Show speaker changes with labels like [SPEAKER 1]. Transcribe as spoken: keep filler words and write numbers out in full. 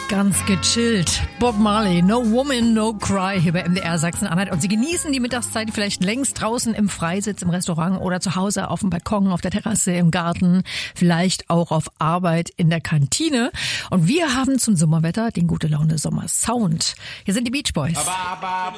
[SPEAKER 1] Ganz gechillt. Bob Marley, No Woman, No Cry hier bei M D R Sachsen-Anhalt. Und Sie genießen die Mittagszeit vielleicht längst draußen im Freisitz, im Restaurant oder zu Hause auf dem Balkon, auf der Terrasse, im Garten, vielleicht auch auf Arbeit in der Kantine. Und wir haben zum Sommerwetter den gute Laune Sommer Sound. Hier sind die Beach Boys.
[SPEAKER 2] Ba, ba,